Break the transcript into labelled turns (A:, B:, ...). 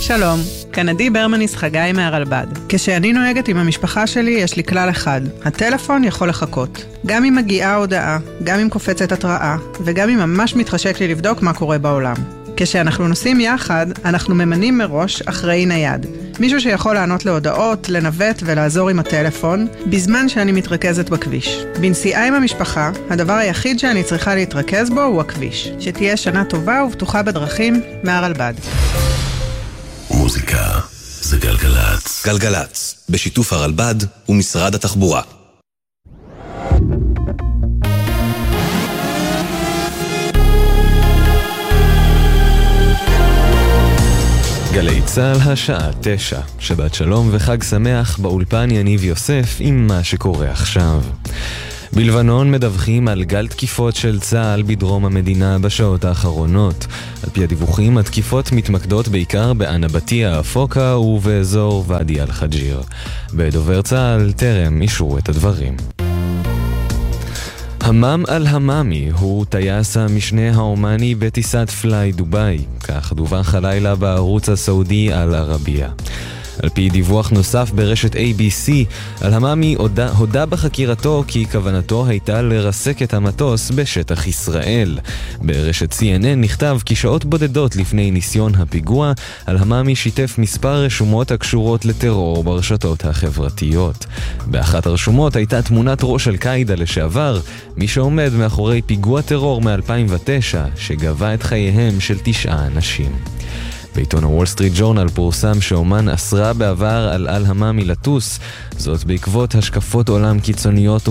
A: שלום, כאן עדי ברמניס חגי מהרלב"ד. כשאני נוהגת עם המשפחה שלי יש לי כלל אחד, הטלפון יכול לחכות. גם אם מגיעה הודעה, גם אם קופצת התראה, וגם אם ממש מתחשק לי לבדוק מה קורה בעולם. כשאנחנו נוסעים יחד, אנחנו ממנים מראש אחראי נייד. מישהו שיכול לענות להודעות, לנווט ולעזור עם הטלפון, בזמן שאני מתרכזת בכביש. בנסיעה עם המשפחה, הדבר היחיד שאני צריכה להתרכז בו הוא הכביש. שתהיה שנה טובה ובטוחה בדרכים, מהרלב"ד.
B: מוזיקה זה גלגלץ. גלגלץ, בשיתוף הרלב"ד ומשרד התחבורה. גלי צהל השעה 9, שבת שלום וחג שמח, באולפן יניב יוסף עם מה שקורה עכשיו. בלבנון מדווחים על גל תקיפות של צה"ל בדרום המדינה בשעות האחרונות. על פי הדיווחים, התקיפות מתמקדות בעיקר באנבטיה, פוקה ובאזור ואדי אל-חג'יר. בדובר צה"ל טרם אישרו את הדברים. המם אל-הממי הוא טייס המשנה האומני בטיסת פליי דוביי, כך דווח הלילה בערוץ הסעודי אל-ערבייה. על פי דיווח נוסף ברשת ABC, אל-הממי הודה בחקירתו כי כוונתו הייתה לרסק את המטוס בשטח ישראל. ברשת CNN נכתב כי שעות בודדות לפני ניסיון הפיגוע, אל-הממי שיתף מספר רשומות הקשורות לטרור ברשתות החברתיות. באחת הרשומות הייתה תמונת ראש אל-קאידה לשעבר, מי שעומד מאחורי פיגוע טרור מ-2009 שגבה את חייהם של 9 אנשים. בעיתון הוול סטריט ג'ורנל פורסם שאומן אסרה בעבר על אל-הממי לטוס, זאת בעקבות השקפות עולם קיצוניות